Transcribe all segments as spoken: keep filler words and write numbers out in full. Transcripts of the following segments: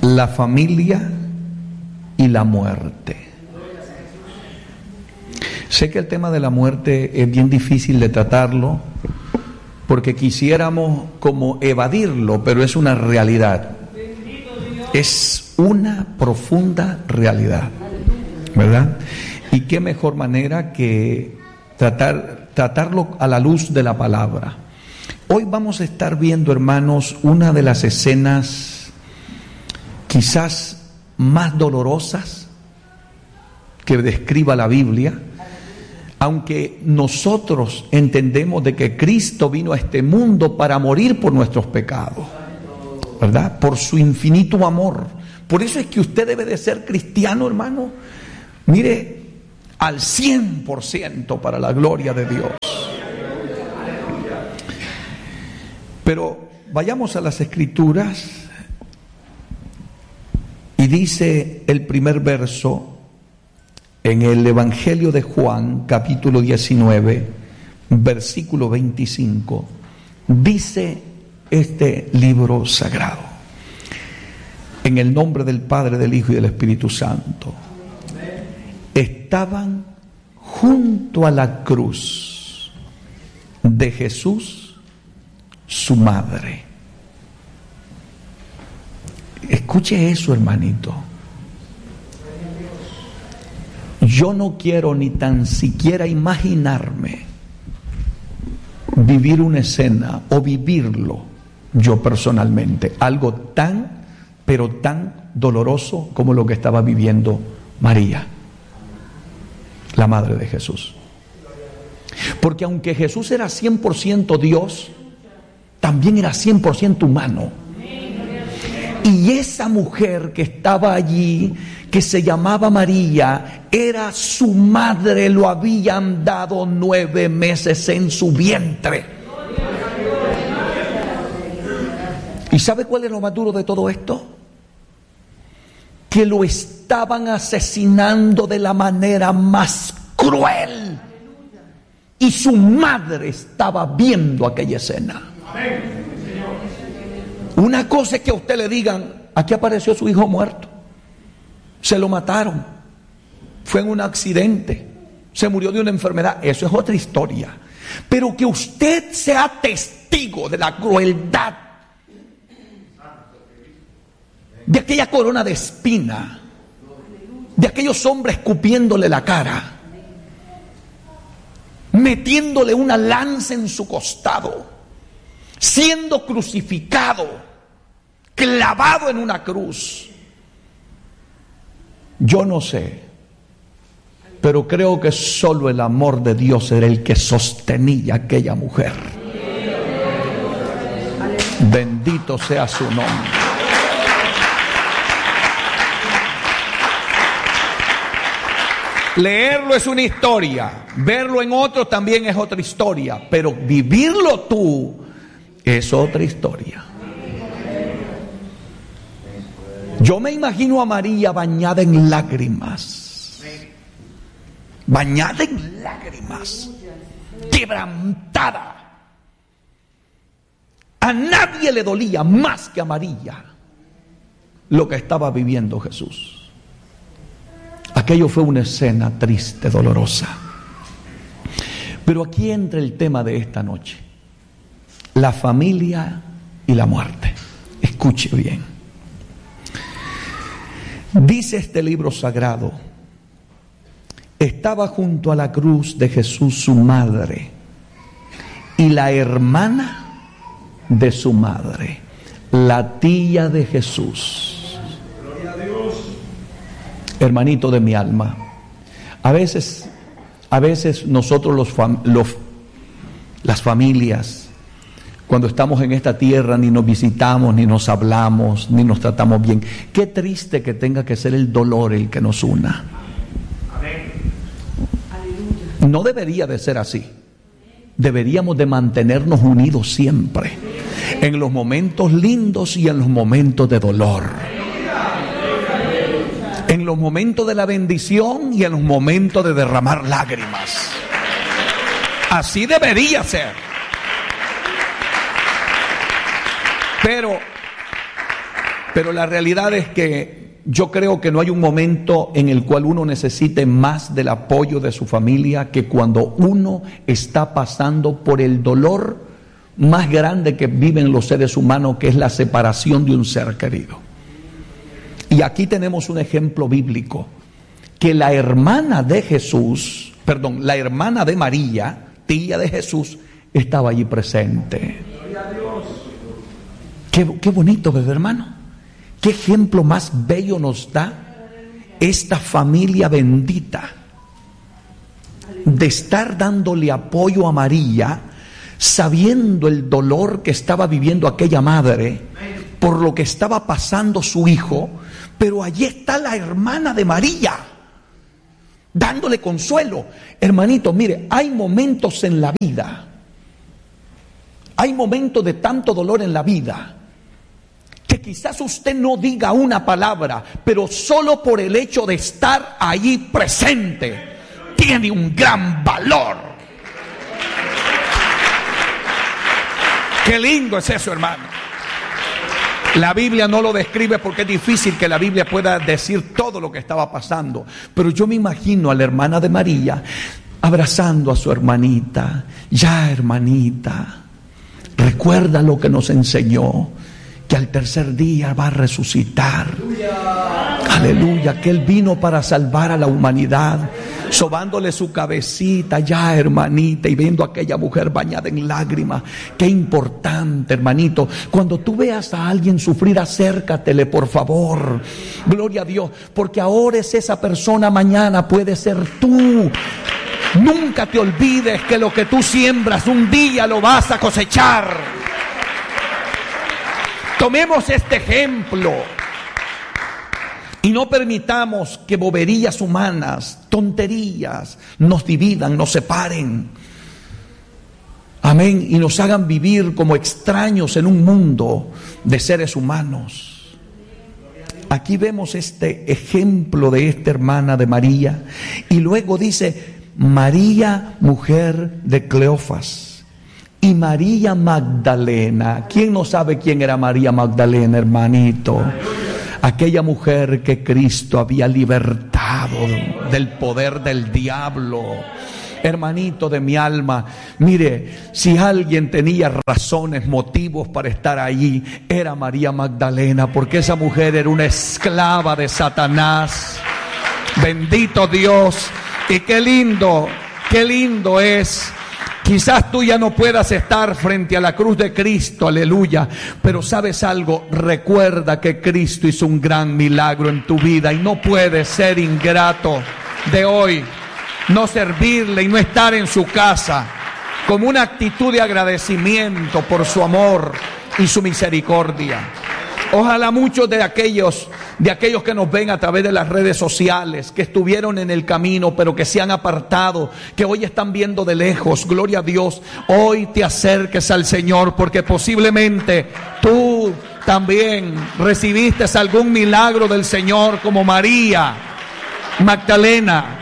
la familia y la muerte. Sé que el tema de la muerte es bien difícil de tratarlo, porque quisiéramos como evadirlo, pero es una realidad. Es una profunda realidad, ¿verdad? Y qué mejor manera que tratar, tratarlo a la luz de la palabra. Hoy vamos a estar viendo, hermanos, una de las escenas quizás más dolorosas que describa la Biblia, aunque nosotros entendemos de que Cristo vino a este mundo para morir por nuestros pecados, ¿verdad? Por su infinito amor. Por eso es que usted debe de ser cristiano, hermano, mire, al cien por ciento para la gloria de Dios. Pero vayamos a las Escrituras y dice el primer verso en el Evangelio de Juan, capítulo diecinueve, versículo veinticinco, dice este libro sagrado: en el nombre del Padre, del Hijo y del Espíritu Santo. Estaban junto a la cruz de Jesús su madre. Escuche eso, hermanito. Yo no quiero ni tan siquiera imaginarme vivir una escena o vivirlo yo personalmente, algo tan, pero tan doloroso como lo que estaba viviendo María, la madre de Jesús. Porque aunque Jesús era cien por ciento Dios, también era cien por ciento humano. Y esa mujer que estaba allí, que se llamaba María, era su madre, lo habían dado nueve meses en su vientre. ¿Y sabe cuál es lo más duro de todo esto? Que lo estaban asesinando de la manera más cruel. Y su madre estaba viendo aquella escena. Una cosa es que a usted le digan: aquí apareció su hijo muerto, se lo mataron, fue en un accidente, se murió de una enfermedad. Eso es otra historia. Pero que usted sea testigo de la crueldad de aquella corona de espina, de aquellos hombres escupiéndole la cara, metiéndole una lanza en su costado, siendo crucificado, clavado en una cruz. Yo no sé, pero creo que solo el amor de Dios era el que sostenía a aquella mujer. Bendito sea su nombre. Leerlo es una historia, verlo en otros también es otra historia, pero vivirlo tú es otra historia. Yo me imagino a María bañada en lágrimas, bañada en lágrimas, quebrantada. A nadie le dolía más que a María lo que estaba viviendo Jesús. Aquello fue una escena triste, dolorosa. Pero aquí entra el tema de esta noche: la familia y la muerte. Escuche bien. Dice este libro sagrado: estaba junto a la cruz de Jesús su madre y la hermana de su madre, la tía de Jesús. Hermanito de mi alma, a veces, a veces nosotros los, fam- los las familias, cuando estamos en esta tierra, ni nos visitamos, ni nos hablamos, ni nos tratamos bien. Qué triste que tenga que ser el dolor el que nos una. No debería de ser así. Deberíamos de mantenernos unidos siempre, en los momentos lindos y en los momentos de dolor, en los momentos de la bendición y en los momentos de derramar lágrimas. Así debería ser. Pero la realidad es que yo creo que no hay un momento en el cual uno necesite más del apoyo de su familia que cuando uno está pasando por el dolor más grande que viven los seres humanos, que es la separación de un ser querido. Y aquí tenemos un ejemplo bíblico, que la hermana de Jesús, perdón, la hermana de María, tía de Jesús, estaba allí presente. Qué, qué bonito, ¿verdad, hermano? Qué ejemplo más bello nos da esta familia bendita de estar dándole apoyo a María, sabiendo el dolor que estaba viviendo aquella madre por lo que estaba pasando su hijo, pero allí está la hermana de María dándole consuelo. Hermanito, mire, hay momentos en la vida, hay momentos de tanto dolor en la vida, que quizás usted no diga una palabra, pero solo por el hecho de estar allí presente, tiene un gran valor. Qué lindo es eso, hermano. La Biblia no lo describe porque es difícil que la Biblia pueda decir todo lo que estaba pasando, pero yo me imagino a la hermana de María abrazando a su hermanita. Ya, hermanita, recuerda lo que nos enseñó, que al tercer día va a resucitar. Aleluya. Aleluya, que Él vino para salvar a la humanidad. Sobándole su cabecita, ya, hermanita, y viendo a aquella mujer bañada en lágrimas. Qué importante, hermanito. Cuando tú veas a alguien sufrir, acércatele, por favor. Gloria a Dios, porque ahora es esa persona, mañana puede ser tú. Nunca te olvides que lo que tú siembras un día lo vas a cosechar. Tomemos este ejemplo y no permitamos que boberías humanas, tonterías, nos dividan, nos separen. Amén. Y nos hagan vivir como extraños en un mundo de seres humanos. Aquí vemos este ejemplo de esta hermana de María. Y luego dice, María, mujer de Cleofas. Y María Magdalena. ¿Quién no sabe quién era María Magdalena, hermanito? Aquella mujer que Cristo había libertado del poder del diablo. Hermanito de mi alma, mire, si alguien tenía razones, motivos para estar allí, era María Magdalena, porque esa mujer era una esclava de Satanás. Bendito Dios. Y qué lindo, qué lindo es. Quizás tú ya no puedas estar frente a la cruz de Cristo, aleluya, pero ¿sabes algo? Recuerda que Cristo hizo un gran milagro en tu vida y no puedes ser ingrato de hoy, no servirle y no estar en su casa como una actitud de agradecimiento por su amor y su misericordia. Ojalá muchos de aquellos, de aquellos que nos ven a través de las redes sociales, que estuvieron en el camino, pero que se han apartado, que hoy están viendo de lejos, gloria a Dios, hoy te acerques al Señor, porque posiblemente tú también recibiste algún milagro del Señor, como María Magdalena.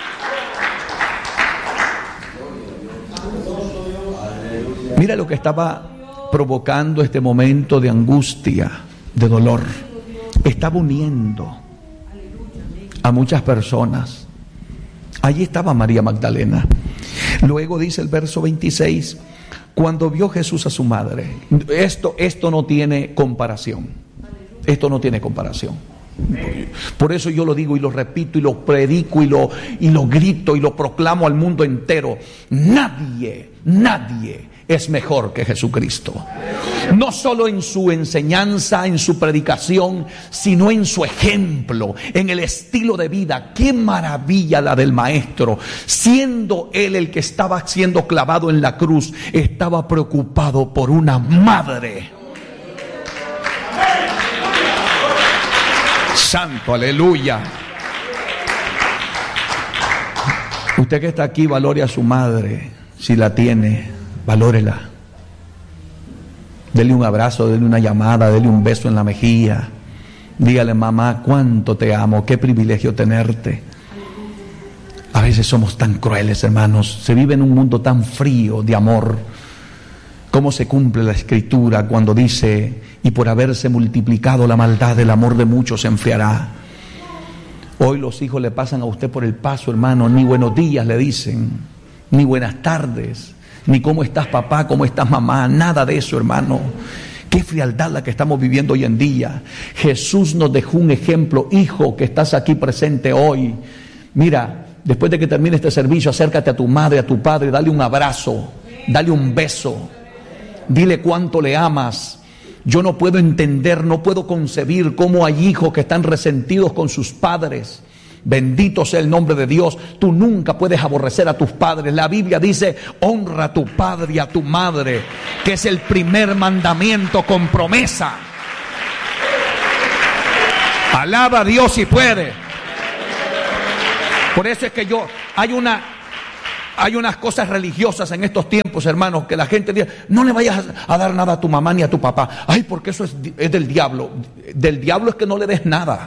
Mira lo que estaba provocando este momento de angustia, de dolor. Estaba uniendo a muchas personas. Allí estaba María Magdalena. Luego dice el verso veintiséis, cuando vio Jesús a su madre. Esto, esto no tiene comparación. Esto no tiene comparación. Por eso yo lo digo y lo repito y lo predico y lo, y lo grito y lo proclamo al mundo entero. Nadie, nadie es mejor que Jesucristo. No solo en su enseñanza, en su predicación, sino en su ejemplo, en el estilo de vida. Qué maravilla la del Maestro. Siendo Él el que estaba siendo clavado en la cruz, estaba preocupado por una madre. Santo, aleluya. Usted que está aquí, valore a su madre, si la tiene, valórela. Dele un abrazo, dele una llamada, dele un beso en la mejilla. Dígale, mamá, cuánto te amo, qué privilegio tenerte. A veces somos tan crueles, hermanos. Se vive en un mundo tan frío de amor. ¿Cómo se cumple la Escritura cuando dice y por haberse multiplicado la maldad, el amor de muchos se enfriará. Hoy los hijos le pasan a usted por el paso, hermano, ni buenos días le dicen, ni buenas tardes, ni cómo estás papá, cómo estás mamá, nada de eso, hermano. Qué frialdad la que estamos viviendo hoy en día. Jesús nos dejó un ejemplo. Hijo que estás aquí presente hoy, mira, después de que termine este servicio, acércate a tu madre, a tu padre, dale un abrazo, dale un beso, dile cuánto le amas. Yo no puedo entender, no puedo concebir cómo hay hijos que están resentidos con sus padres. Bendito sea el nombre de Dios. Tú nunca puedes aborrecer a tus padres. La Biblia dice, honra a tu padre y a tu madre, que es el primer mandamiento con promesa. Alaba a Dios si puede. Por eso es que yo, hay una... Hay unas cosas religiosas en estos tiempos, hermanos, que la gente dice, no le vayas a dar nada a tu mamá ni a tu papá. Ay, porque eso es, es del diablo. Del diablo es que no le des nada.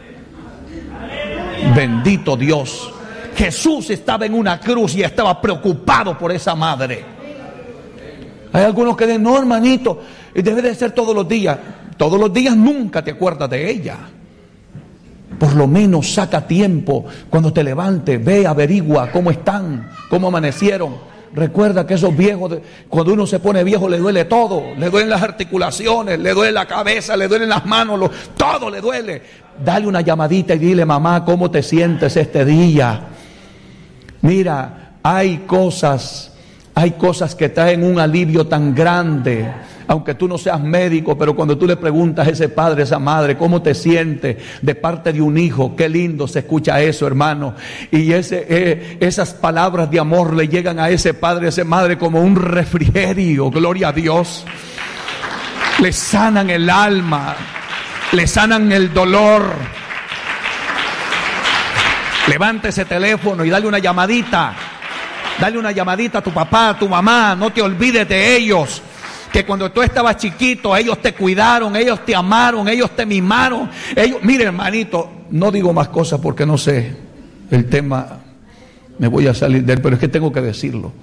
Bendito Dios. Jesús estaba en una cruz y estaba preocupado por esa madre. Hay algunos que dicen, no, hermanito, debe de ser todos los días. Todos los días nunca te acuerdas de ella. Por lo menos saca tiempo cuando te levantes, ve, averigua cómo están, cómo amanecieron. Recuerda que esos viejos, cuando uno se pone viejo le duele todo, le duelen las articulaciones, le duele la cabeza, le duelen las manos, lo, todo le duele. Dale una llamadita y dile, mamá, ¿cómo te sientes este día? Mira, hay cosas, hay cosas que traen un alivio tan grande. Aunque tú no seas médico, pero cuando tú le preguntas a ese padre, a esa madre, ¿cómo te sientes de parte de un hijo? Qué lindo se escucha eso, hermano. Y ese, eh, esas palabras de amor le llegan a ese padre, a esa madre como un refrigerio, gloria a Dios. Le sanan el alma, le sanan el dolor. Levanta ese teléfono y dale una llamadita. Dale una llamadita a tu papá, a tu mamá, no te olvides de ellos. Que cuando tú estabas chiquito, ellos te cuidaron, ellos te amaron, ellos te mimaron. Ellos, mire, hermanito, no digo más cosas porque no sé el tema, me voy a salir de él, pero es que tengo que decirlo.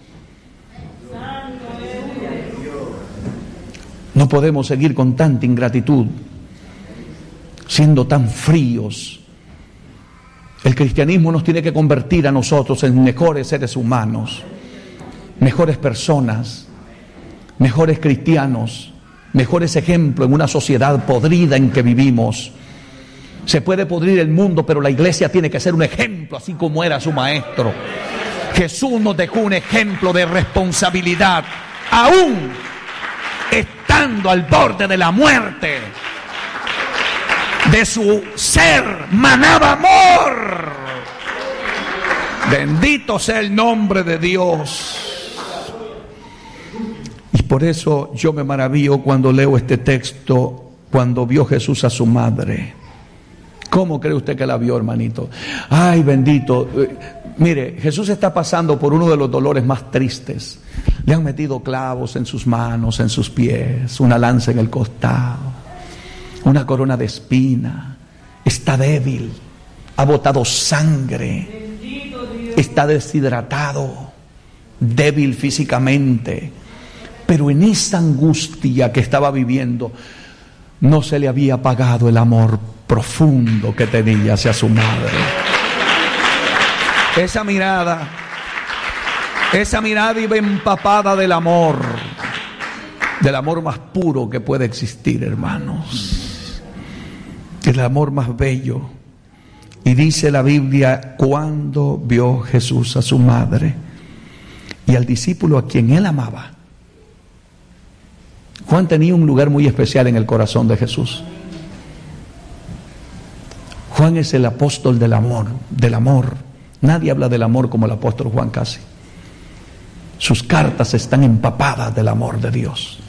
No podemos seguir con tanta ingratitud, siendo tan fríos. El cristianismo nos tiene que convertir a nosotros en mejores seres humanos, mejores personas, mejores cristianos, mejores ejemplos en una sociedad podrida en que vivimos. Se puede podrir el mundo, pero la iglesia tiene que ser un ejemplo, así como era su maestro. Jesús nos dejó un ejemplo de responsabilidad, aún estando al borde de la muerte. De su ser manaba amor. Bendito sea el nombre de Dios. Por eso yo me maravillo cuando leo este texto, cuando vio Jesús a su madre. ¿Cómo cree usted que la vio, hermanito? Ay, bendito. Mire, Jesús está pasando por uno de los dolores más tristes. Le han metido clavos en sus manos, en sus pies, una lanza en el costado, una corona de espina. Está débil, ha botado sangre, está deshidratado, débil físicamente. Pero en esa angustia que estaba viviendo, no se le había apagado el amor profundo que tenía hacia su madre. Esa mirada, esa mirada iba empapada del amor, del amor más puro que puede existir, hermanos. El amor más bello. Y dice la Biblia, cuando vio Jesús a su madre y al discípulo a quien él amaba. Juan tenía un lugar muy especial en el corazón de Jesús. Juan es el apóstol del amor, del amor. Nadie habla del amor como el apóstol Juan casi. Sus cartas están empapadas del amor de Dios.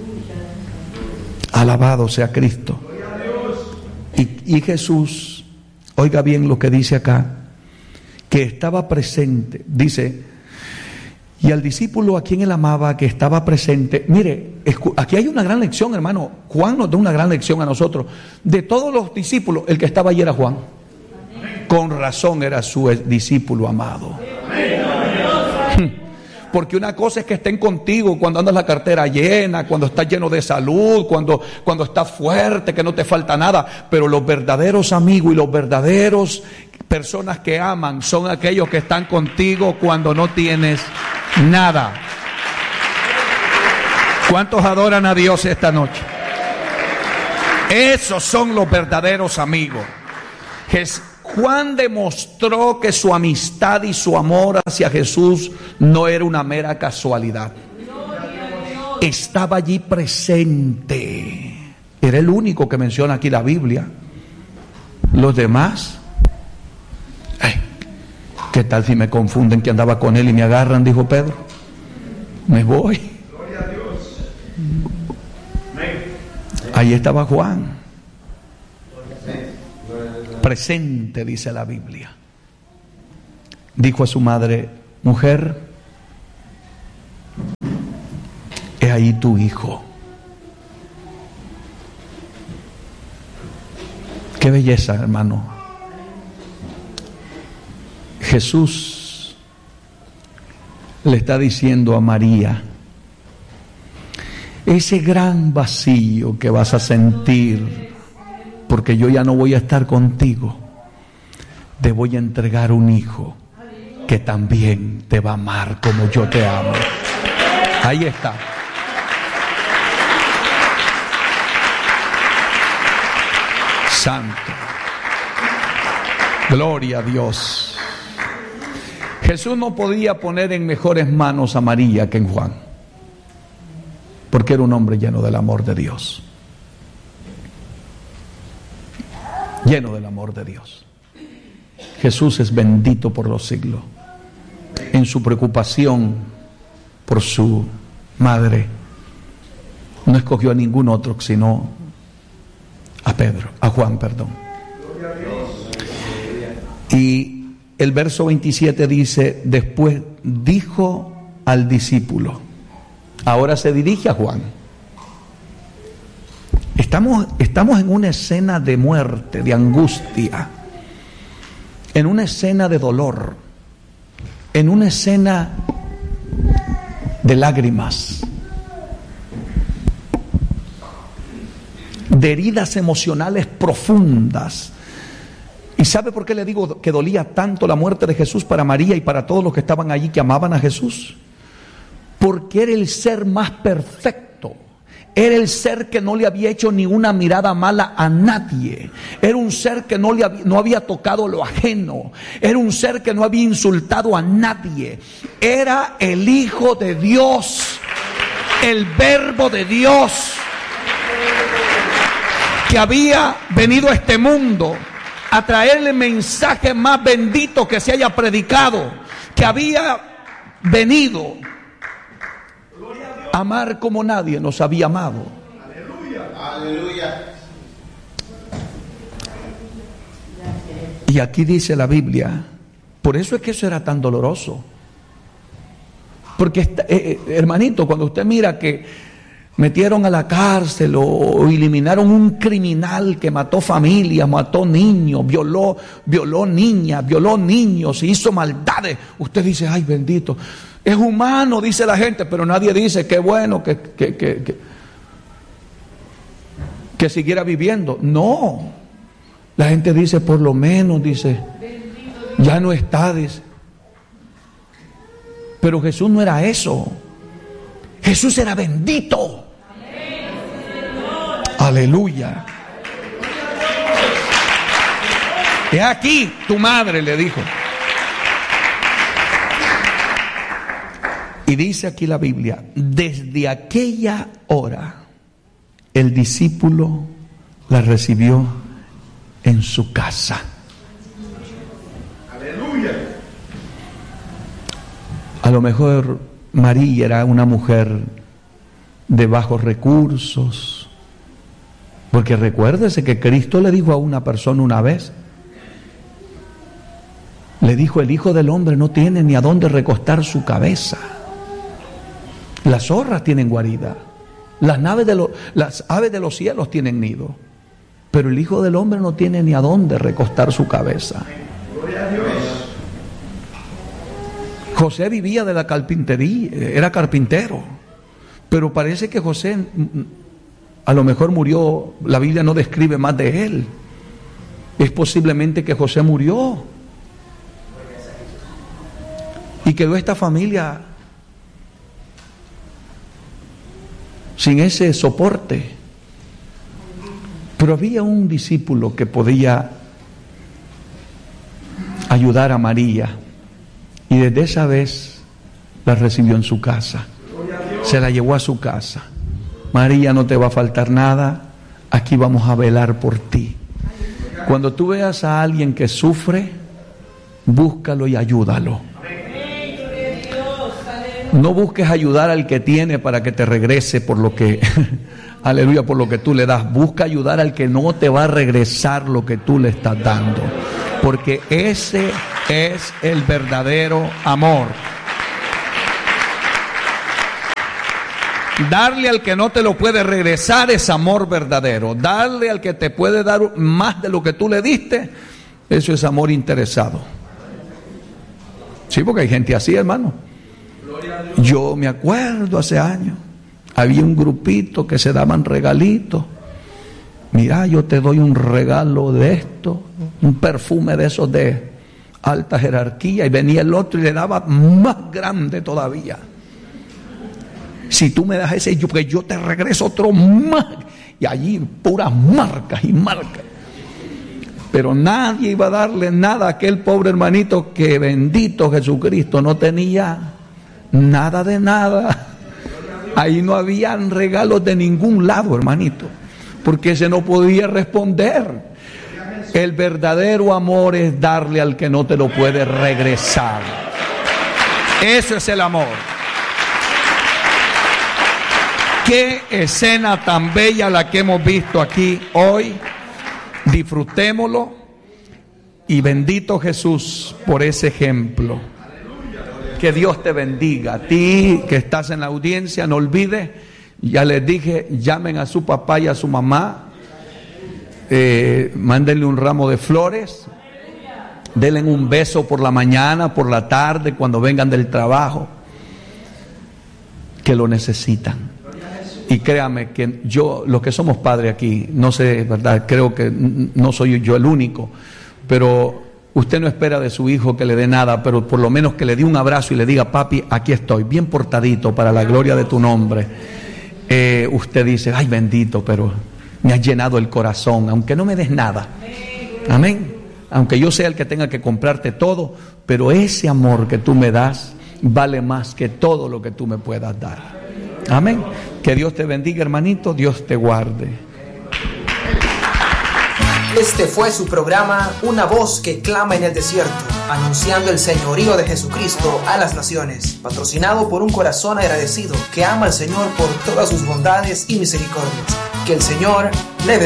Alabado sea Cristo. Y, y Jesús, oiga bien lo que dice acá, que estaba presente, dice... Y al discípulo a quien él amaba, que estaba presente. Mire, aquí hay una gran lección, hermano. Juan nos da una gran lección a nosotros. De todos los discípulos, el que estaba allí era Juan. Con razón era su discípulo amado. Porque una cosa es que estén contigo cuando andas la cartera llena, cuando estás lleno de salud, cuando, cuando estás fuerte, que no te falta nada. Pero los verdaderos amigos y los verdaderos personas que aman son aquellos que están contigo cuando no tienes nada. ¿Cuántos adoran a Dios esta noche? Esos son los verdaderos amigos. Juan demostró que su amistad y su amor hacia Jesús no era una mera casualidad. Estaba allí presente. Era el único que menciona aquí la Biblia. Los demás, ay, ¿qué tal si me confunden que andaba con él y me agarran? Dijo Pedro. Me voy. Ahí estaba Juan. Presente, dice la Biblia. Dijo a su madre: mujer, he ahí tu hijo. Qué belleza, hermano. Jesús le está diciendo a María: ese gran vacío que vas a sentir porque yo ya no voy a estar contigo, te voy a entregar un hijo que también te va a amar como yo te amo. Ahí está. Santo. Gloria a Dios. Jesús no podía poner en mejores manos a María que en Juan, porque era un hombre lleno del amor de Dios. Lleno del amor de Dios. Jesús es bendito por los siglos. En su preocupación por su madre, no escogió a ningún otro sino a Pedro, a Juan, perdón. Y el verso veintisiete dice: después dijo al discípulo. Ahora se dirige a Juan. Estamos, estamos en una escena de muerte, de angustia, en una escena de dolor, en una escena de lágrimas, de heridas emocionales profundas. ¿Y sabe por qué le digo que dolía tanto la muerte de Jesús para María y para todos los que estaban allí que amaban a Jesús? Porque era el ser más perfecto. Era el ser que no le había hecho ni una mirada mala a nadie. Era un ser que no, le había, no había tocado lo ajeno. Era un ser que no había insultado a nadie. Era el Hijo de Dios, el Verbo de Dios, que había venido a este mundo a traerle el mensaje más bendito que se haya predicado, que había venido a amar como nadie nos había amado. Aleluya. Aleluya. Y aquí dice la Biblia, por eso es que eso era tan doloroso. Porque, eh, eh, hermanito, cuando usted mira que metieron a la cárcel o, o eliminaron un criminal que mató familias, mató niños, violó, violó niñas, violó niños, hizo maldades, usted dice: ay, bendito, es humano, dice la gente, pero nadie dice qué bueno que, que, que, que, que siguiera viviendo. No, la gente dice, por lo menos, dice, ya no está, dice. Pero Jesús no era eso. Jesús era bendito. Aleluya. He aquí tu madre, le dijo. Y dice aquí la Biblia: desde aquella hora el discípulo la recibió en su casa. Aleluya. A lo mejor María era una mujer de bajos recursos, porque recuérdese que Cristo le dijo a una persona una vez, le dijo: el Hijo del Hombre no tiene ni a dónde recostar su cabeza. Las zorras tienen guarida, las, naves de lo, las aves de los cielos tienen nido, pero el Hijo del Hombre no tiene ni a dónde recostar su cabeza. José vivía de la carpintería, era carpintero, pero parece que José a lo mejor murió, la Biblia no describe más de él. Es posiblemente que José murió y quedó esta familia sin ese soporte. Pero había un discípulo que podía ayudar a María, y desde esa vez la recibió en su casa, se la llevó a su casa. María, no te va a faltar nada, aquí vamos a velar por ti. Cuando tú veas a alguien que sufre, búscalo y ayúdalo. No busques ayudar al que tiene para que te regrese por lo que, aleluya, por lo que tú le das. Busca ayudar al que no te va a regresar lo que tú le estás dando, porque ese es el verdadero amor. Darle al que no te lo puede regresar es amor verdadero. Darle al que te puede dar más de lo que tú le diste, eso es amor interesado. Sí, porque hay gente así, hermano. Yo me acuerdo hace años, había un grupito que se daban regalitos. Mira, yo te doy un regalo de esto, un perfume de esos de alta jerarquía, y venía el otro y le daba más grande todavía. Si tú me das ese, yo, pues yo te regreso otro más. Y allí puras marcas y marcas. Pero nadie iba a darle nada a aquel pobre hermanito que, bendito Jesucristo, no tenía nada de nada. Ahí no habían regalos de ningún lado, hermanito, porque ese no podía responder. El verdadero amor es darle al que no te lo puede regresar. Eso es el amor. Qué escena tan bella la que hemos visto aquí hoy. Disfrutémoslo, y bendito Jesús por ese ejemplo. Que Dios te bendiga. A ti que estás en la audiencia, no olvides, ya les dije, llamen a su papá y a su mamá, eh, mándenle un ramo de flores, denle un beso por la mañana, por la tarde, cuando vengan del trabajo, que lo necesitan. Y créame que yo, los que somos padres aquí, no sé, ¿verdad? Creo que no soy yo el único, pero usted no espera de su hijo que le dé nada, pero por lo menos que le dé un abrazo y le diga, papi, aquí estoy, bien portadito para la gloria de tu nombre. Eh, usted dice, ay bendito, pero me has llenado el corazón, aunque no me des nada. Amén. Aunque yo sea el que tenga que comprarte todo, pero ese amor que tú me das vale más que todo lo que tú me puedas dar. Amén. Que Dios te bendiga, hermanito. Dios te guarde. Este fue su programa Una voz que clama en el desierto, anunciando el señorío de Jesucristo a las naciones, patrocinado por un corazón agradecido que ama al Señor por todas sus bondades y misericordias. Que el Señor le bendiga.